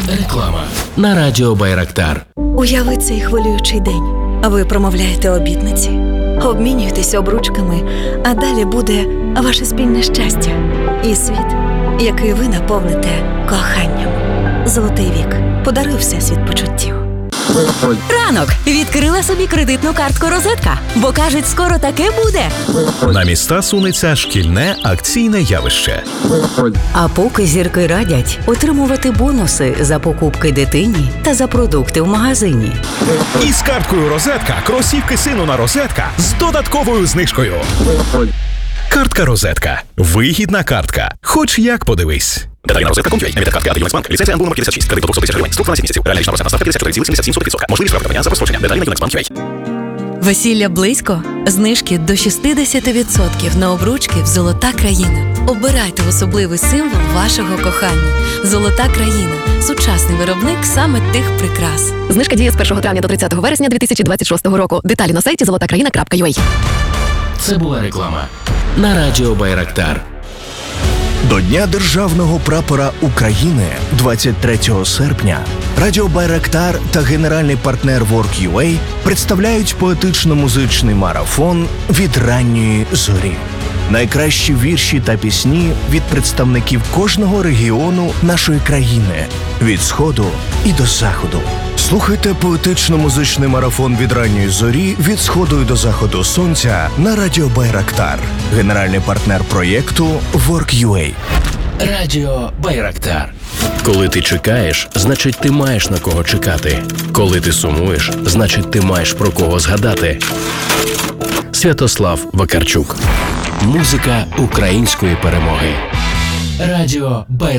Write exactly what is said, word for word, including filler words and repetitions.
Реклама на радіо Байрактар. Уяви цей хвилюючий день. Ви промовляєте обітниці, обмінюєтеся обручками, а далі буде ваше спільне щастя і світ, який ви наповните коханням. Золотий вік. Подаруй всесвіт почуттів. Ранок. Відкрила собі кредитну картку «Розетка», бо, кажуть, скоро таке буде. На міста сунеться шкільне акційне явище. А поки зірки радять отримувати бонуси за покупки дитині та за продукти в магазині. І з карткою «Розетка» кросівки сину на «Розетка» з додатковою знижкою. Картка «Розетка». Вигідна картка. Хоч як подивись. Деталі на розетка точка ком точка ю а. Емітер картки «Юнекс-Банк». Ліцензія ан номер п'ятдесят шість. Кредит до двохсот тисяч гривень. Строк дванадцять місяців. Реальна річна процентна ставка п'ятдесят чотири цілих сімдесят сім сотих відсотка. Можливість прокладання за розстрочення. Деталі на юнекс банк точка ю а. Весілля близько? Знижки до шістдесят відсотків на обручки в «Золота країна». Обирайте особливий символ вашого кохання. «Золота країна» – сучасний виробник саме тих прикрас. Знижка діє з першого травня до тридцятого вересня дві тисячі двадцять шостого року. Деталі на сайті золота країна крапка ю а. Це була реклама на радіо Байрактар. До Дня Державного прапора України двадцять третього серпня Радіо Байрактар та генеральний партнер Work.ua представляють поетично-музичний марафон «Від ранньої зорі». Найкращі вірші та пісні від представників кожного регіону нашої країни – від Сходу і до Заходу. Слухайте поетично-музичний марафон «Від ранньої зорі» від Сходу і до Заходу сонця на Радіо Байрактар. Генеральний партнер проєкту Work.ua. Радіо Байрактар. Коли ти чекаєш, значить ти маєш на кого чекати. Коли ти сумуєш, значить ти маєш про кого згадати. Святослав Вакарчук. Музика української перемоги. Радіо Байрактар.